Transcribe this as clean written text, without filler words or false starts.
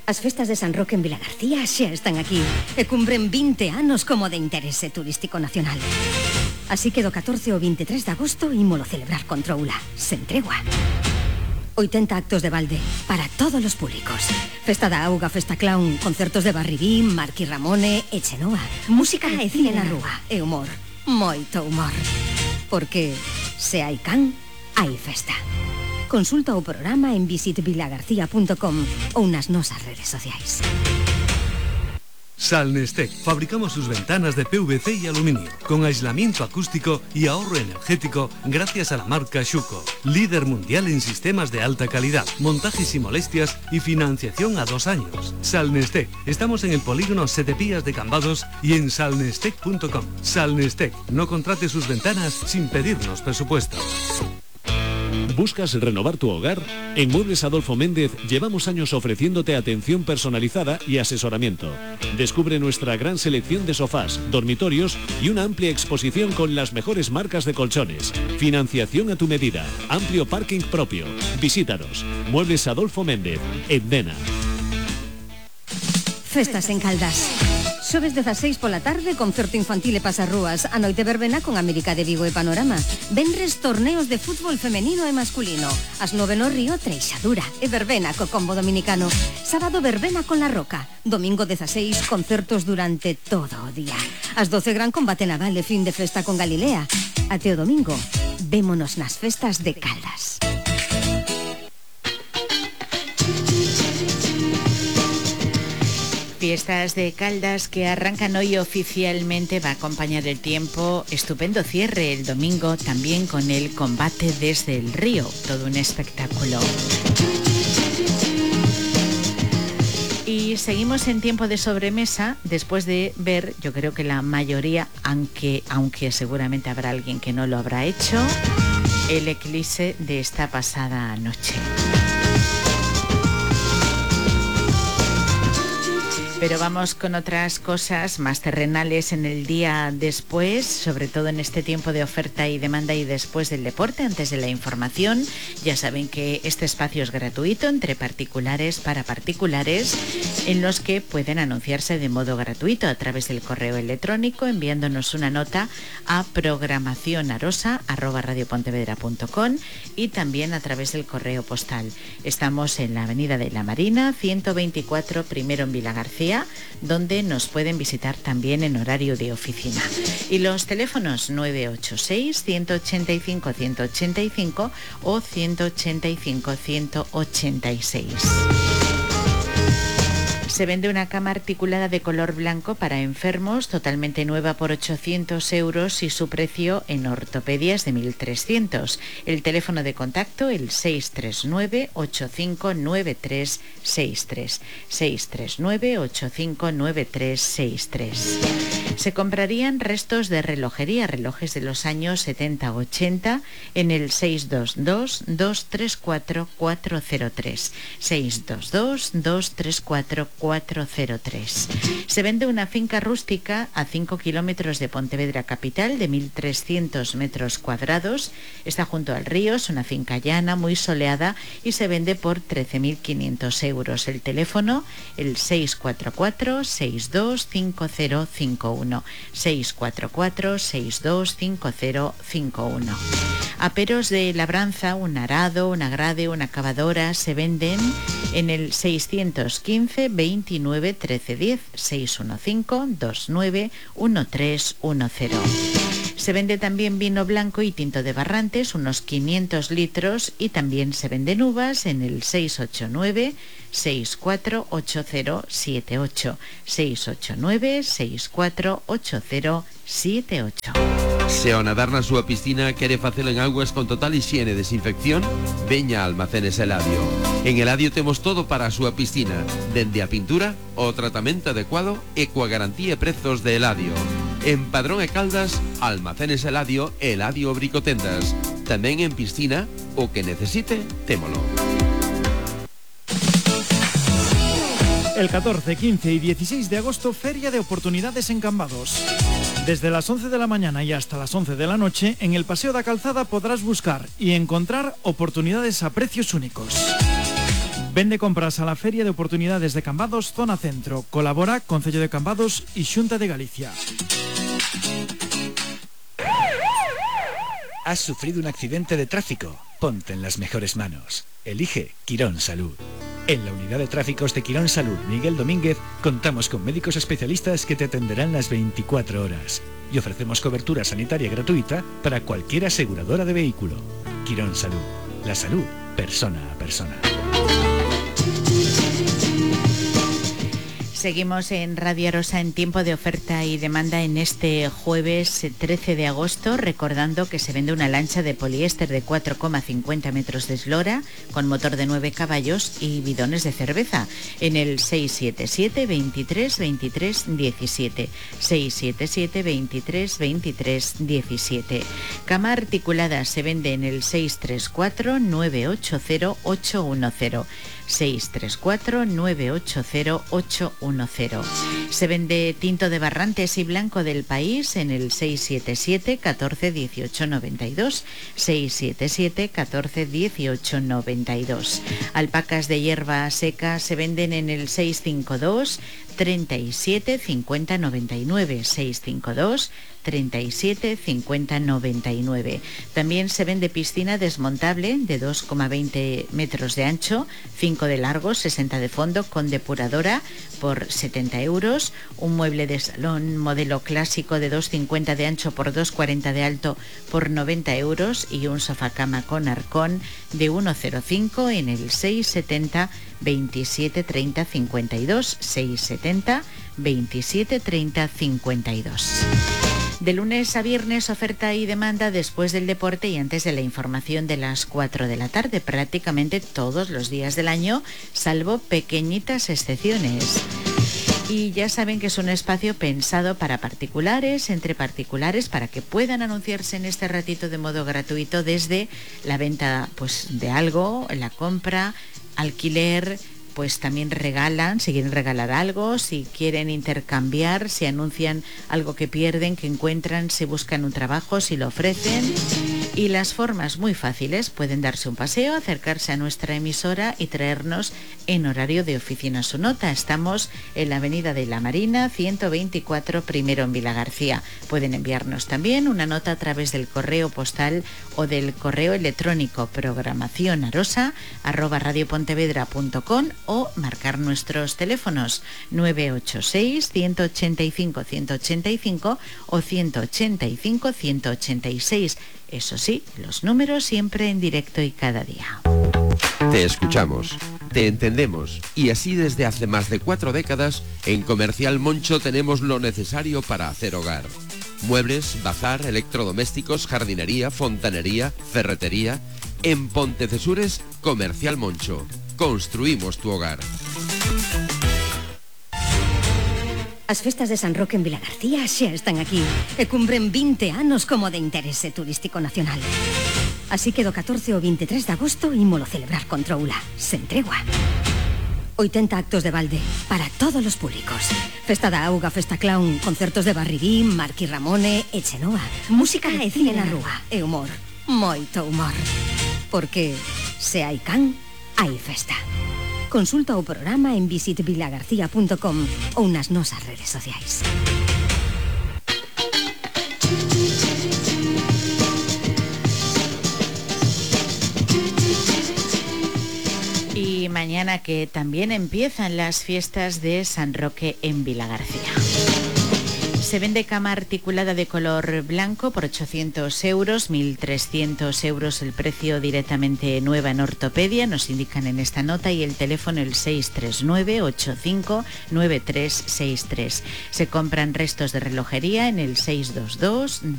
As festas de San Roque en Vilagarcía xa están aquí e cumpren 20 anos como de interese turístico nacional. Así que do 14 ao 23 de agosto ímolo celebrar con troula, sen tregua. 80 actos de balde para todos os públicos. Festa da auga, festa clown, concertos de Barribín, Marqui Ramone e Chenoa. Música e cine na rúa e humor, moito humor. Porque se hai can, hai festa. Consulta o programa en visitvilagarcía.com ou nas nosas redes sociais. Salnestec. Fabricamos sus ventanas de PVC y aluminio, con aislamiento acústico y ahorro energético gracias a la marca Schuco, líder mundial en sistemas de alta calidad, montajes y molestias y financiación a 2 años. Salnestec. Estamos en el polígono Sete Pías de Cambados y en salnestec.com. Salnestec. No contrate sus ventanas sin pedirnos presupuesto. ¿Buscas renovar tu hogar? En Muebles Adolfo Méndez llevamos años ofreciéndote atención personalizada y asesoramiento. Descubre nuestra gran selección de sofás, dormitorios y una amplia exposición con las mejores marcas de colchones. Financiación a tu medida, amplio parking propio. Visítanos. Muebles Adolfo Méndez, en Dena. Festas en Caldas. Xoves 16 pola tarde, concerto infantil e pasarrúas. A noite verbena con América de Vigo e Panorama. Venres, torneos de fútbol femenino e masculino. As 9 no Río, Treixadura e verbena co combo dominicano. Sábado, verbena con La Roca. Domingo 16, concertos durante todo o día. As 12, gran combate naval e fin de festa con Galilea. Até o domingo, vémonos nas festas de Caldas. Fiestas de Caldas que arrancan hoy oficialmente, va a acompañar el tiempo, estupendo cierre el domingo también con el combate desde el río, todo un espectáculo. Y seguimos en tiempo de sobremesa después de ver, yo creo que la mayoría, aunque seguramente habrá alguien que no lo habrá hecho, el eclipse de esta pasada noche. Pero vamos con otras cosas más terrenales en el día después, sobre todo en este tiempo de oferta y demanda y después del deporte, antes de la información. Ya saben que este espacio es gratuito entre particulares para particulares, en los que pueden anunciarse de modo gratuito a través del correo electrónico, enviándonos una nota a programacionarosa@radiopontevedra.com y también a través del correo postal. Estamos en la avenida de la Marina, 124, primero en Vilagarcía, donde nos pueden visitar también en horario de oficina. Y los teléfonos 986-185-185 o 185-186. Se vende una cama articulada de color blanco para enfermos, totalmente nueva, por 800 euros y su precio en ortopedias de 1.300. El teléfono de contacto, el 639-859363. 639-859363. Se comprarían restos de relojería, relojes de los años 70-80, en el 622-234-403. 622-234-403. Se vende una finca rústica a 5 kilómetros de Pontevedra capital, de 1.300 metros cuadrados. Está junto al río, es una finca llana, muy soleada, y se vende por 13.500 euros. El teléfono, el 644-625051. 644-625051. Aperos de labranza, un arado, un agrade, una cavadora, se venden en el 615 29 13 10, 615 29 1310. Se vende también vino blanco y tinto de Barrantes, unos 500 litros, y también se venden uvas en el 689 648078. 689 648078. Se ao nadar na súa piscina quere facelo en augas con total higiene e desinfección, veña a Almacenes Eladio. En Eladio temos todo para a súa piscina, dende a pintura ao tratamento adecuado e coa garantía e prezos de Eladio. En Padrón e Caldas, Almacenes Eladio e Eladio Bricotendas. Tamén en piscina, o que necesite, témolo. El 14, 15 y 16 de agosto, Feria de Oportunidades en Cambados. Desde las 11 de la mañana y hasta las 11 de la noche, en el Paseo da Calzada podrás buscar y encontrar oportunidades a precios únicos. Vende compras a la Feria de Oportunidades de Cambados Zona Centro. Colabora Concello de Cambados y Xunta de Galicia. ¿Has sufrido un accidente de tráfico? Ponte en las mejores manos. Elige Quirón Salud. En la unidad de tráficos de Quirón Salud Miguel Domínguez contamos con médicos especialistas que te atenderán las 24 horas y ofrecemos cobertura sanitaria gratuita para cualquier aseguradora de vehículo. Quirón Salud. La salud, persona a persona. Seguimos en Radio Arosa en tiempo de oferta y demanda en este jueves 13 de agosto, recordando que se vende una lancha de poliéster de 4,50 metros de eslora con motor de 9 caballos y bidones de cerveza en el 677 23 23 17. 677 23 23 17. Cama articulada se vende en el 634 980 810. 634-980-810. Se vende tinto de Barrantes y blanco del país en el 677 14 18 92. 677 14 18 92. Alpacas de hierba seca se venden en el 652 37 50 99. 652 37 50 99. También se vende piscina desmontable de 2,20 metros de ancho, 5 de largo, 60 de fondo, con depuradora por 70 euros. Un mueble de salón modelo clásico de 2,50 de ancho por 2,40 de alto por 90 euros. Y un sofá cama con arcón de 1,05 en el 670 27 30 52. 670 27 30 52. De lunes a viernes, oferta y demanda después del deporte y antes de la información de las 4 de la tarde, prácticamente todos los días del año, salvo pequeñitas excepciones. Y ya saben que es un espacio pensado para particulares, entre particulares, para que puedan anunciarse en este ratito de modo gratuito desde la venta de algo, la compra, alquiler. Pues también regalan, si quieren regalar algo, si quieren intercambiar, si anuncian algo que pierden, que encuentran, si buscan un trabajo, si lo ofrecen. Y las formas muy fáciles: pueden darse un paseo, acercarse a nuestra emisora y traernos en horario de oficina su nota. Estamos en la Avenida de la Marina, 124, primero en Vilagarcía. Pueden enviarnos también una nota a través del correo postal o del correo electrónico programacionarosa@radiopontevedra.com o marcar nuestros teléfonos 986 185 185 o 185 186. Eso sí, los números siempre en directo y cada día. Te escuchamos, te entendemos y así desde hace más de 4 décadas en Comercial Moncho tenemos lo necesario para hacer hogar. Muebles, bazar, electrodomésticos, jardinería, fontanería, ferretería. En Pontecesures, Comercial Moncho. Construimos tu hogar. As festas de San Roque en Vilagarcía xa están aquí e cumpren 20 anos como de interese turístico nacional. Así que do 14 ao 23 de agosto ímolo celebrar con troula, sen tregua. 80 actos de balde para todos os públicos. Festa da auga, festa clown, concertos de Barribín, Marqui Ramone e Chenoa. Música e cine na rúa e humor, moito humor. Porque se hai can, hai festa. Consulta o programa en visitvilagarcía.com ou nas nosas redes sociais. Y mañana que también empiezan las fiestas de San Roque en Vilagarcía. Se vende cama articulada de color blanco por 800 euros, 1.300 euros el precio directamente nueva en ortopedia, nos indican en esta nota, y el teléfono el 639-85-9363. Se compran restos de relojería en el 622